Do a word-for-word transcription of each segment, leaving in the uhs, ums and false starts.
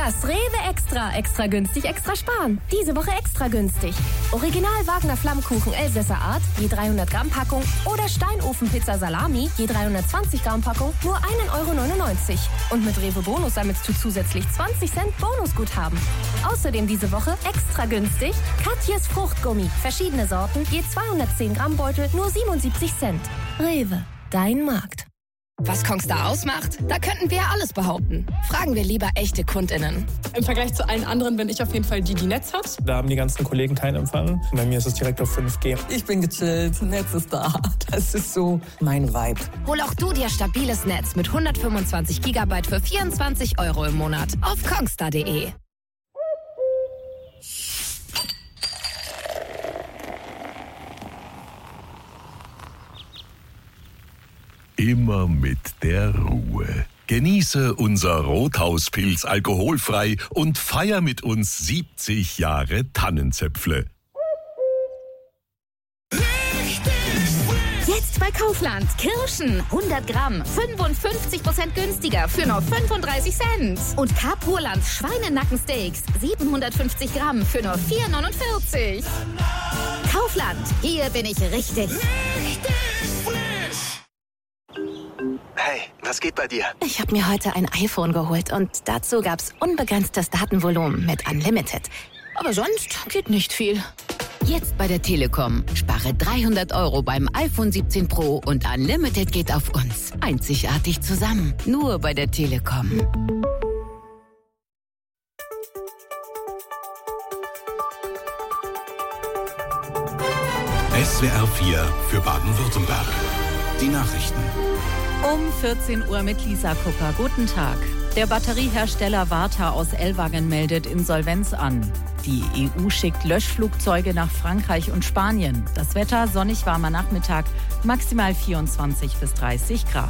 Das Rewe Extra. Extra günstig, extra sparen. Diese Woche extra günstig. Original Wagner Flammkuchen Elsässer Art, je dreihundert Gramm Packung. Oder Steinofenpizza Salami, je dreihundertzwanzig Gramm Packung, nur ein Euro neunundneunzig. Und mit Rewe Bonus sammelst du zusätzlich zwanzig Cent Bonusguthaben. Außerdem diese Woche extra günstig Katjes Fruchtgummi. Verschiedene Sorten, je zweihundertzehn Gramm Beutel, nur siebenundsiebzig Cent. Rewe, dein Markt. Was Kongstar ausmacht? Da könnten wir alles behaupten. Fragen wir lieber echte KundInnen. Im Vergleich zu allen anderen bin ich auf jeden Fall die, die Netz hat. Da haben die ganzen Kollegen keinen Empfang. Bei mir ist es direkt auf fünf G. Ich bin gechillt, Netz ist da. Das ist so mein Vibe. Hol auch du dir stabiles Netz mit hundertfünfundzwanzig Gigabyte für vierundzwanzig Euro im Monat auf kongstar punkt de. Immer mit der Ruhe. Genieße unser Rothauspilz alkoholfrei und feier mit uns siebzig Jahre Tannenzäpfle. Jetzt bei Kaufland. Kirschen hundert Gramm, fünfundfünfzig Prozent günstiger für nur fünfunddreißig Cent. Und Kapurland Schweinenackensteaks, siebenhundertfünfzig Gramm für nur vier neunundvierzig. Kaufland, hier bin ich richtig. Richtig frisch. Hey, was geht bei dir? Ich habe mir heute ein iPhone geholt und dazu gab's unbegrenztes Datenvolumen mit Unlimited. Aber sonst geht nicht viel. Jetzt bei der Telekom. Spare dreihundert Euro beim iPhone siebzehn Pro und Unlimited geht auf uns. Einzigartig zusammen. Nur bei der Telekom. S W R vier für Baden-Württemberg. Die Nachrichten. Um vierzehn Uhr mit Lisa Kupper. Guten Tag. Der Batteriehersteller Varta aus Ellwangen meldet Insolvenz an. Die E U schickt Löschflugzeuge nach Frankreich und Spanien. Das Wetter sonnig warmer Nachmittag, maximal vierundzwanzig bis dreißig Grad.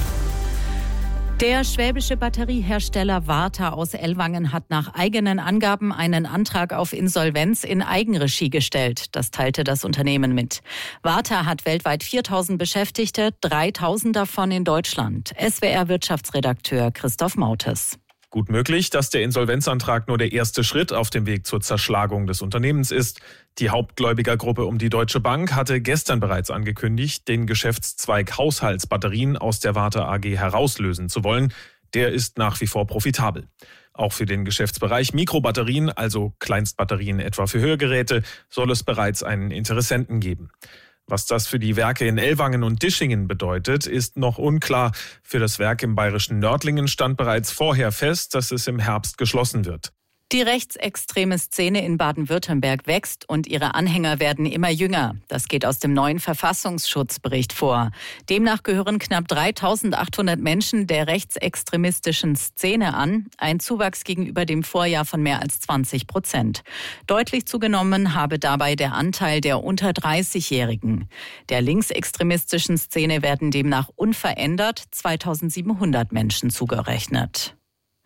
Der schwäbische Batteriehersteller Varta aus Ellwangen hat nach eigenen Angaben einen Antrag auf Insolvenz in Eigenregie gestellt. Das teilte das Unternehmen mit. Varta hat weltweit viertausend Beschäftigte, dreitausend davon in Deutschland. S W R-Wirtschaftsredakteur Christoph Mautes. Gut möglich, dass der Insolvenzantrag nur der erste Schritt auf dem Weg zur Zerschlagung des Unternehmens ist. Die Hauptgläubigergruppe um die Deutsche Bank hatte gestern bereits angekündigt, den Geschäftszweig Haushaltsbatterien aus der Varta A G herauslösen zu wollen. Der ist nach wie vor profitabel. Auch für den Geschäftsbereich Mikrobatterien, also Kleinstbatterien etwa für Hörgeräte, soll es bereits einen Interessenten geben. Was das für die Werke in Ellwangen und Dischingen bedeutet, ist noch unklar. Für das Werk im bayerischen Nördlingen stand bereits vorher fest, dass es im Herbst geschlossen wird. Die rechtsextreme Szene in Baden-Württemberg wächst und ihre Anhänger werden immer jünger. Das geht aus dem neuen Verfassungsschutzbericht vor. Demnach gehören knapp dreitausendachthundert Menschen der rechtsextremistischen Szene an. Ein Zuwachs gegenüber dem Vorjahr von mehr als zwanzig Prozent. Deutlich zugenommen habe dabei der Anteil der unter dreißigjährigen. Der linksextremistischen Szene werden demnach unverändert zweitausendsiebenhundert Menschen zugerechnet.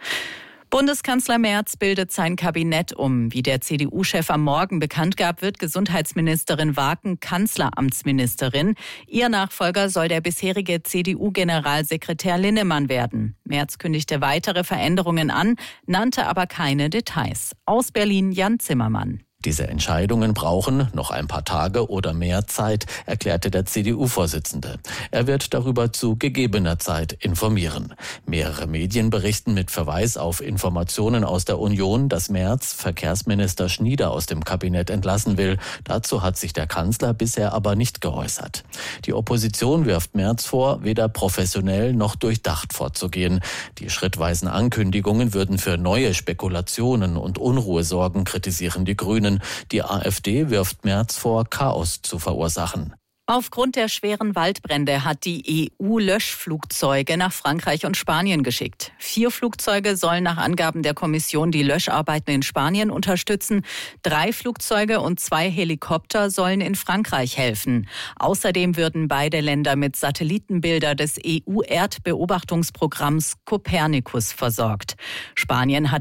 Bundeskanzler Merz bildet sein Kabinett um. Wie der C D U-Chef am Morgen bekannt gab, wird Gesundheitsministerin Waken Kanzleramtsministerin. Ihr Nachfolger soll der bisherige C D U-Generalsekretär Linnemann werden. Merz kündigte weitere Veränderungen an, nannte aber keine Details. Aus Berlin Jan Zimmermann. Diese Entscheidungen brauchen noch ein paar Tage oder mehr Zeit, erklärte der C D U-Vorsitzende. Er wird darüber zu gegebener Zeit informieren. Mehrere Medien berichten mit Verweis auf Informationen aus der Union, dass Merz Verkehrsminister Schnieder aus dem Kabinett entlassen will. Dazu hat sich der Kanzler bisher aber nicht geäußert. Die Opposition wirft Merz vor, weder professionell noch durchdacht vorzugehen. Die schrittweisen Ankündigungen würden für neue Spekulationen und Unruhe sorgen, kritisieren die Grünen. Die AfD wirft Merz vor, Chaos zu verursachen. Aufgrund der schweren Waldbrände hat die E U Löschflugzeuge nach Frankreich und Spanien geschickt. Vier Flugzeuge sollen nach Angaben der Kommission die Löscharbeiten in Spanien unterstützen. Drei Flugzeuge und zwei Helikopter sollen in Frankreich helfen. Außerdem würden beide Länder mit Satellitenbilder des E U-Erdbeobachtungsprogramms Copernicus versorgt. Spanien hat